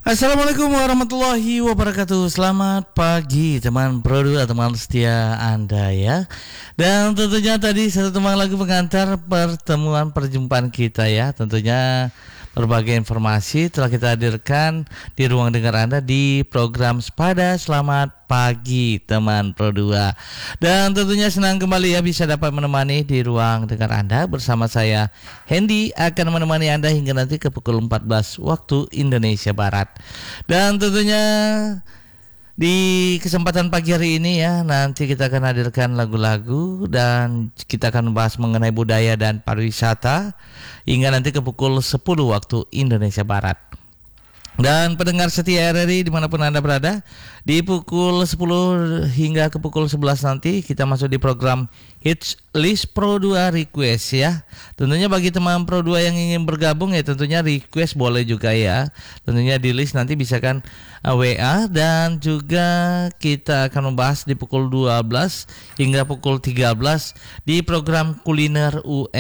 Assalamualaikum warahmatullahi wabarakatuh. Selamat pagi teman Pro 2, teman setia Anda ya. Dan tentunya tadi satu teman lagu pengantar perjumpaan kita ya. Tentunya berbagai informasi telah kita hadirkan di ruang dengar Anda di program Sepada Selamat Pagi teman Pro 2. Dan tentunya senang kembali ya bisa dapat menemani di ruang dengar Anda bersama saya Hendy akan menemani Anda hingga nanti ke pukul 14 waktu Indonesia Barat. Dan tentunya di kesempatan pagi hari ini ya, nanti kita akan hadirkan lagu-lagu dan kita akan membahas mengenai budaya dan pariwisata hingga nanti ke pukul 10 waktu Indonesia Barat. Dan pendengar setia RRI dimanapun Anda berada, di pukul 10 hingga ke pukul 11 nanti kita masuk di program Hits List Pro 2 Request ya. Tentunya bagi teman Pro 2 yang ingin bergabung ya tentunya request boleh juga ya. Tentunya di list nanti bisa kan WA dan juga kita akan membahas di pukul 12 hingga pukul 13 di program Kuliner UN.